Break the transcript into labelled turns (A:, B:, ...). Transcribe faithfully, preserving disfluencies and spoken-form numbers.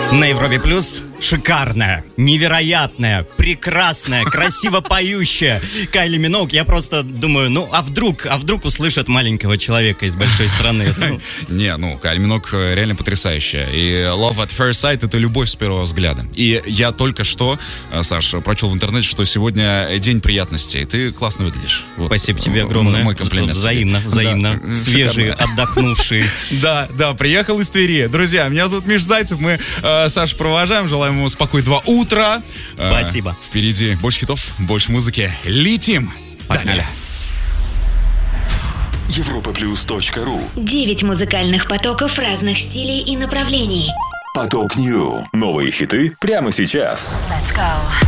A: На Европе Плюс шикарная, невероятная, прекрасная, красиво поющая Кайли Миноуг. Я просто думаю, ну а вдруг, а вдруг услышат маленького человека из большой страны? Ну.
B: Не, ну, Кайли Миноуг реально потрясающая. И Love at First Sight — это любовь с первого взгляда. И я только что, Саш, прочел в интернете, что сегодня день приятностей. Ты классно выглядишь.
A: Вот. Спасибо тебе огромное.
B: Мой комплимент.
A: Взаимно, взаимно. Да, свежий, отдохнувший.
B: Да, да, приехал из Твери. Друзья, меня зовут Миша Зайцев. Мы э, Сашу провожаем. Желаем ему спокойного утра.
A: Спасибо.
B: Э, впереди больше хитов, больше музыки. Летим.
A: Погнали.
C: европа плюс точка ру.
D: Девять музыкальных потоков разных стилей и направлений.
C: Поток Нью. Новые хиты прямо сейчас.
D: Let's go.